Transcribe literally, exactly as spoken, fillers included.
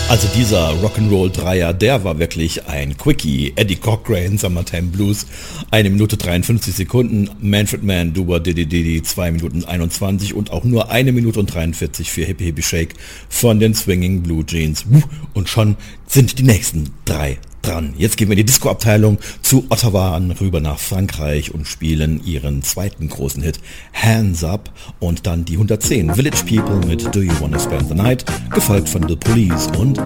Also dieser Rock'n'Roll-Dreier, der war wirklich ein Quickie. Eddie Cochran, Summertime Blues, eine Minute dreiundfünfzig Sekunden. Manfred Mann, Duba Diddy Diddy, zwei Minuten einundzwanzig und auch nur eine Minute und dreiundvierzig für Hippie Hippie Shake von den Swinging Blue Jeans. Und schon sind die nächsten drei dran. Jetzt gehen wir in die Disco-Abteilung zu Ottawa rüber nach Frankreich und spielen ihren zweiten großen Hit Hands Up und dann die hundertzehn Village People mit Do You Wanna Spend the Night, gefolgt von The Police und